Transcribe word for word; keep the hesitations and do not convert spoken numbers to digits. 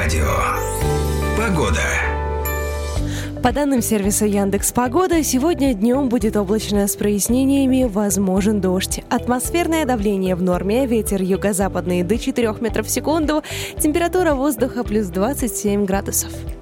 радио. Погода. По данным сервиса Яндекс.Погода, сегодня днем будет облачно с прояснениями, возможен дождь. Атмосферное давление в норме, ветер юго-западный до четырёх метров в секунду, температура воздуха плюс двадцать семь градусов.